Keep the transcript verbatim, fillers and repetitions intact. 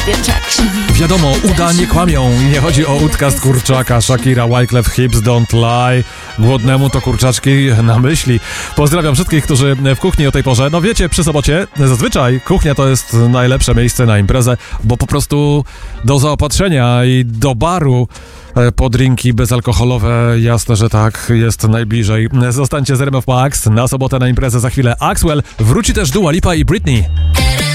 Wiadomo, uda nie kłamią i nie chodzi o udka z kurczaka. Shakira, Wyclef, Hips Don't Lie. Głodnemu to kurczaczki na myśli. Pozdrawiam wszystkich, którzy w kuchni o tej porze. No wiecie, przy sobocie zazwyczaj kuchnia to jest najlepsze miejsce na imprezę, bo po prostu do zaopatrzenia i do baru po drinki bezalkoholowe, jasne, że tak, jest najbliżej. Zostańcie z R M F Max na sobotę na imprezę za chwilę. Axwell, wróci też Dua Lipa i Britney.